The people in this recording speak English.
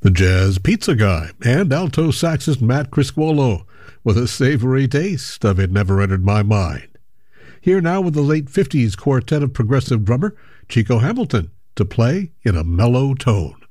The jazz pizza guy and alto saxist Matt Criscuolo with a savory taste of It Never Entered My Mind. Here now with the late 50s quartet of progressive drummer Chico Hamilton to play in a mellow tone.